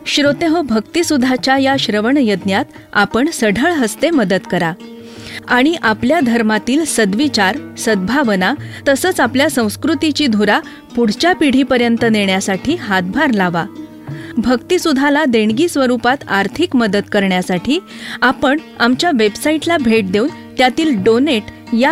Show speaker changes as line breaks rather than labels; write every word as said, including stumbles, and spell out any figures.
श्रोते हो, भक्तिसुधाच्या या श्रवण यज्ञात आपण सढळ हस्ते मदत करा आणि आपल्या धर्मातील सद्विचार, सद्भावना तसंच आपल्या संस्कृतीची धुरा पुढच्या पिढीपर्यंत नेण्यासाठी हातभार लावा. भक्तिसुधाला देणगी स्वरूपात आर्थिक मदत करण्यासाठी आपण आमच्या वेबसाईटला भेट देऊन त्यातील डोनेट या